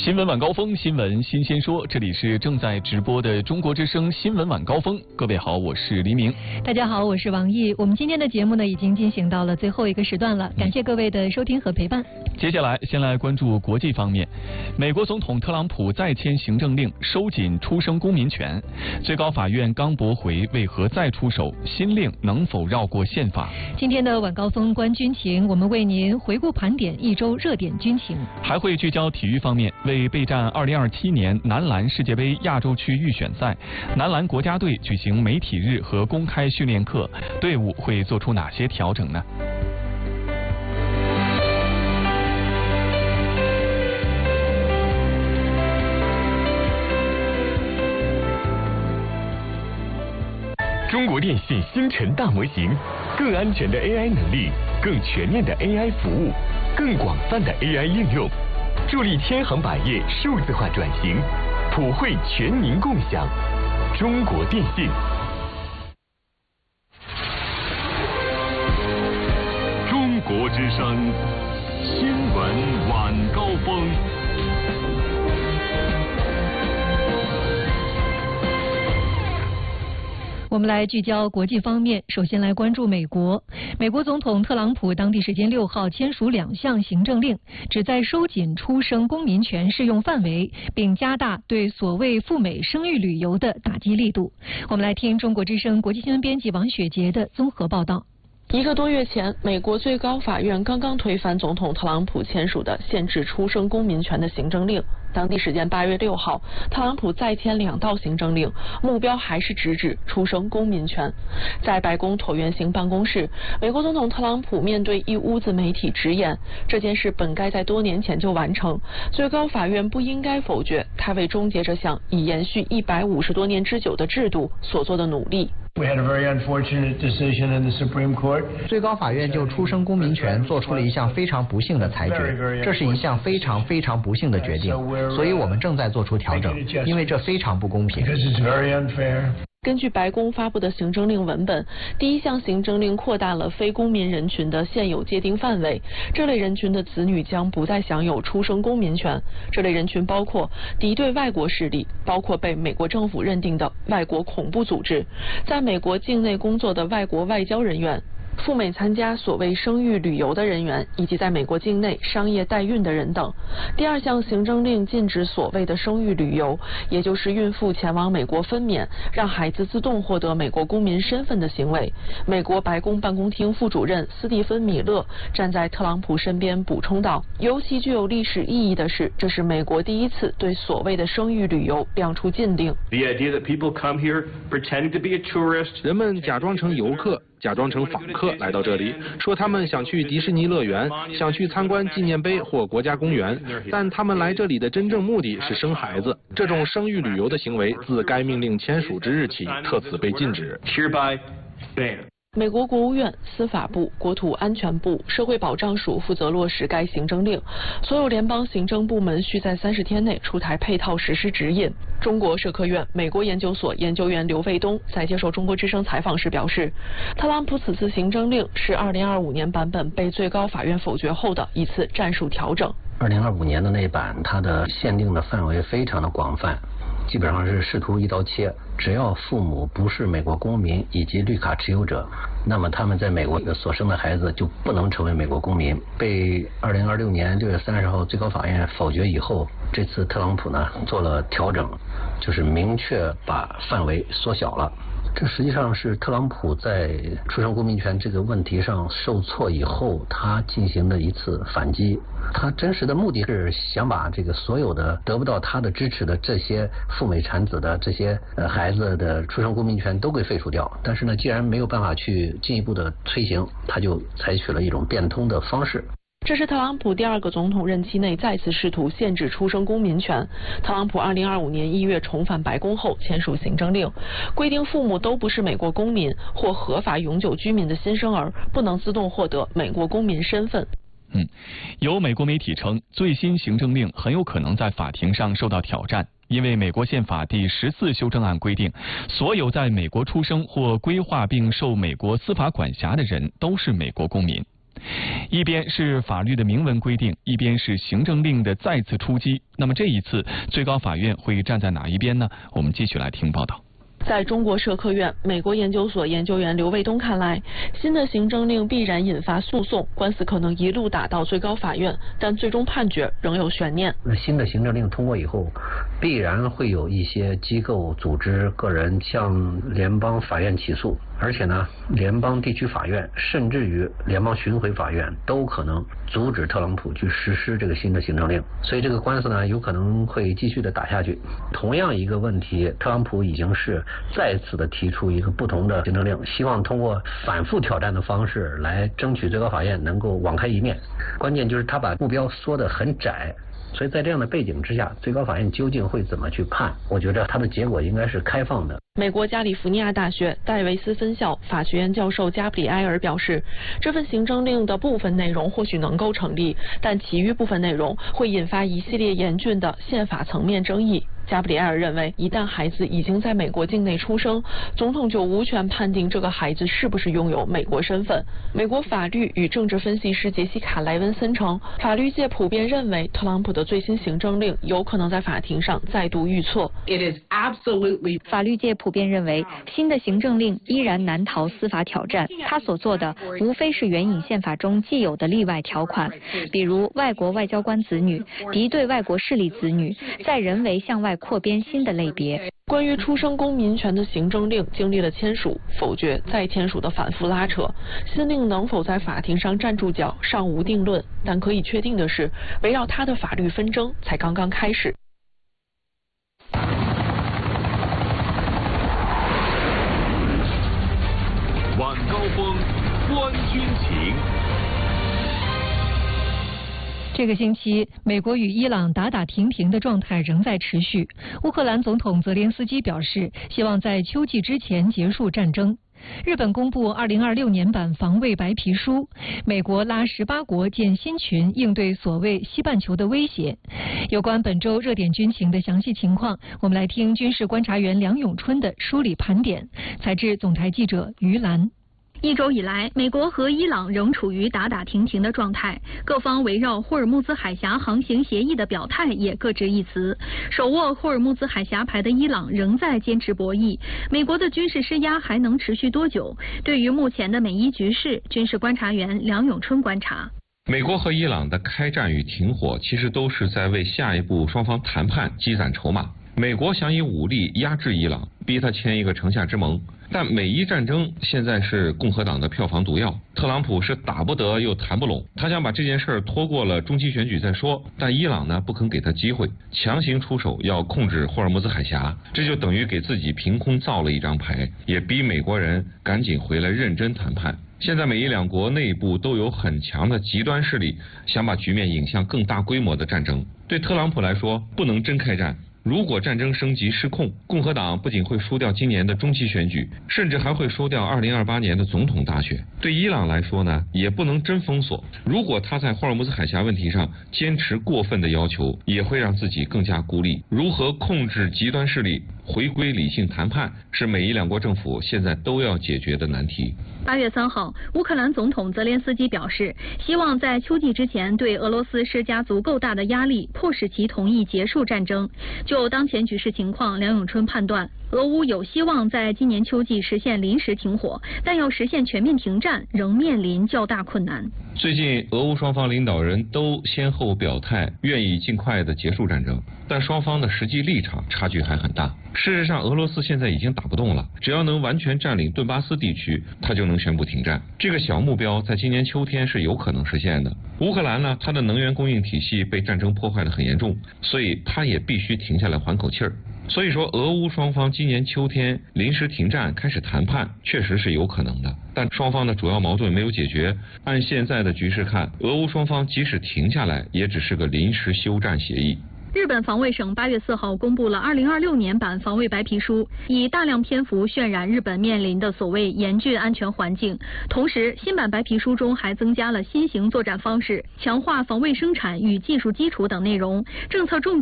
新闻晚高峰，新闻新鲜说，这里是正在直播的中国之声新闻晚高峰。各位好，我是黎明。 大家好，我是王毅。我们今天的节目呢，已经进行到了最后一个时段了，感谢各位的收听和陪伴。 接下来，先来关注国际方面。美国总统特朗普再签行政令，收紧出生公民权。最高法院刚驳回，为何再出手？新令能否绕过宪法？ 今天的晚高峰观军情，我们为您回顾盘点一周热点军情， 还会聚焦体育方面。为备战2027年男篮世界杯亚洲区预选赛，男篮国家队举行媒体日和公开训练课，队伍会做出哪些调整呢？ 中国电信星辰大模型，更安全的 AI 能力，更全面的 AI 服务，更广泛的 AI 应用，助力千行百业数字化转型，普惠全民共享。中国电信。中国之声新闻晚高峰。 我们来聚焦国际方面，首先来关注美国。美国总统特朗普当地时间6号签署2项行政令，旨在收紧出生公民权适用范围，并加大对所谓赴美生育旅游的打击力度。我们来听中国之声国际新闻编辑王雪杰的综合报道。 1个多月前，美国最高法院刚刚推翻总统特朗普签署的限制出生公民权的行政令。当地时间8月6号，特朗普再签2道行政令，目标还是直指出生公民权。在白宫椭圆形办公室，美国总统特朗普面对一屋子媒体直言，这件事本该在多年前就完成，最高法院不应该否决他为终结这项已延续150多年之久的制度所做的努力。 最高法院就出生公民权做出了一项非常不幸的裁决，这是一项非常不幸的决定，所以我们正在做出调整，因为这非常不公平。 根据白宫发布的行政令文本，第1项行政令扩大了非公民人群的现有界定范围，这类人群的子女将不再享有出生公民权。这类人群包括敌对外国势力，包括被美国政府认定的外国恐怖组织，在美国境内工作的外国外交人员，赴美参加所谓生育旅游的人员，以及在美国境内商业代孕的人等。第2项行政令禁止所谓的生育旅游，也就是孕妇前往美国分娩，让孩子自动获得美国公民身份的行为。美国白宫办公厅副主任斯蒂芬·米勒站在特朗普身边补充道，尤其具有历史意义的是，这是美国第1次对所谓的生育旅游亮出禁令。 人们假装成游客，假装成访客来到这里，说他们想去迪士尼乐园，想去参观纪念碑或国家公园，但他们来这里的真正目的是生孩子。这种生育旅游的行为自该命令签署之日起特此被禁止。 美国国务院、司法部、国土安全部、社会保障署负责落实该行政令，所有联邦行政部门需在30天内出台配套实施指引。中国社科院美国研究所研究员刘卫东在接受中国之声采访时表示，特朗普此次行政令是2025年版本被最高法院否决后的一次战术调整。 2025年的那版，它的限定的范围非常的广泛，基本上是试图一刀切，只要父母不是美国公民以及绿卡持有者，那么他们在美国所生的孩子就不能成为美国公民。被2026年6月30号最高法院否决以后，这次特朗普呢做了调整，就是明确把范围缩小了。这实际上是特朗普在出生公民权这个问题上受挫以后，他进行的一次反击。他真实的目的是想把这个所有的得不到他的支持的这些赴美产子的这些孩子的出生公民权都给废除掉。但是呢，既然没有办法去进一步的推行，他就采取了一种变通的方式。 这是特朗普第2个总统任期内再次试图限制出生公民权。特朗普2025年1月重返白宫后签署行政令，规定父母都不是美国公民或合法永久居民的新生儿不能自动获得美国公民身份。 有美国媒体称，最新行政令很有可能在法庭上受到挑战，因为美国宪法第14修正案规定，所有在美国出生或规划并受美国司法管辖的人都是美国公民。 一边是法律的明文规定，一边是行政令的再次出击。那么这一次，最高法院会站在哪一边呢？我们继续来听报道。 在中国社科院美国研究所研究员刘卫东看来，新的行政令必然引发诉讼，官司可能一路打到最高法院，但最终判决仍有悬念。 新的行政令通过以后，必然会有一些机构、组织、个人向联邦法院起诉，而且呢，联邦地区法院甚至于联邦巡回法院都可能阻止特朗普去实施这个新的行政令，所以这个官司呢有可能会继续的打下去。同样一个问题，特朗普已经是再次的提出一个不同的行政令，希望通过反复挑战的方式来争取最高法院能够网开一面。关键就是他把目标缩得很窄，所以在这样的背景之下，最高法院究竟会怎么去判？我觉得它的结果应该是开放的。 美国加利福尼亚大学戴维斯分校法学院教授加布里埃尔表示，这份行政令的部分内容或许能够成立，但其余部分内容会引发一系列严峻的宪法层面争议。加布里埃尔认为，一旦孩子已经在美国境内出生，总统就无权判定这个孩子是不是拥有美国身份。美国法律与政治分析师杰西卡·莱文森称，法律界普遍认为特朗普的最新行政令有可能在法庭上再度遇挫。 法律界普遍认为，新的行政令依然难逃司法挑战。他所做的无非是援引宪法中既有的例外条款，比如外国外交官子女、敌对外国势力子女，再人为向外扩编新的类别。 关于出生公民权的行政令经历了签署、否决、再签署的反复拉扯，新令能否在法庭上站住脚尚无定论，但可以确定的是，围绕它的法律纷争才刚刚开始。 晚高峰，观军情。 这个星期，美国与伊朗打打停停的状态仍在持续。乌克兰总统泽连斯基表示，希望在秋季之前结束战争。日本公布2026年版防卫白皮书，美国拉18国建新群应对所谓西半球的威胁。有关本周热点军情的详细情况，我们来听军事观察员梁永春的梳理盘点。采制总台记者于兰。 一周以来，美国和伊朗仍处于打打停停的状态，各方围绕霍尔木兹海峡航行协议的表态也各执一词。手握霍尔木兹海峡牌的伊朗仍在坚持博弈，美国的军事施压还能持续多久？对于目前的美伊局势，军事观察员梁永春观察。 美国和伊朗的开战与停火，其实都是在为下一步双方谈判积攒筹码。美国想以武力压制伊朗，逼他签一个城下之盟。但美伊战争现在是共和党的票房毒药，特朗普是打不得又谈不拢，他想把这件事儿拖过了中期选举再说，但伊朗呢不肯给他机会，强行出手要控制霍尔木兹海峡，这就等于给自己凭空造了一张牌，也逼美国人赶紧回来认真谈判。现在美伊两国内部都有很强的极端势力，想把局面引向更大规模的战争。对特朗普来说，不能真开战。如果战争升级失控，共和党不仅会输掉今年的中期选举，甚至还会输掉2028年的总统大选。对伊朗来说呢，也不能真封锁。如果他在霍尔木兹海峡问题上坚持过分的要求，也会让自己更加孤立。如何控制极端势力，回归理性谈判，是美伊两国政府现在都要解决的难题。 8月3号，乌克兰总统泽连斯基表示，希望在秋季之前对俄罗斯施加足够大的压力，迫使其同意结束战争。就当前局势情况，梁永春判断，俄乌有希望在今年秋季实现临时停火，但要实现全面停战，仍面临较大困难。 最近，俄乌双方领导人都先后表态，愿意尽快的结束战争，但双方的实际立场差距还很大。事实上，俄罗斯现在已经打不动了，只要能完全占领顿巴斯地区，他就能宣布停战。这个小目标在今年秋天是有可能实现的。乌克兰呢，它的能源供应体系被战争破坏得很严重，所以它也必须停下来缓口气儿。所以说，俄乌双方今年秋天临时停战开始谈判，确实是有可能的。但双方的主要矛盾没有解决，按现在的局势看，俄乌双方即使停下来，也只是个临时休战协议。 日本防卫省8月4号公布了2026年版防卫白皮书，以大量篇幅渲染日本面临的所谓严峻安全环境。同时，新版白皮书中还增加了新型作战方式、强化防卫生产与技术基础等内容，政策重点